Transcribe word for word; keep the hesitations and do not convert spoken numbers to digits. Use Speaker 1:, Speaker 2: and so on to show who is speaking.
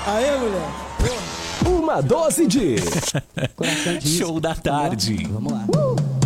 Speaker 1: Aê, mulher.
Speaker 2: Uma dose de
Speaker 3: Coração de
Speaker 2: show da tarde.
Speaker 3: Vamos lá.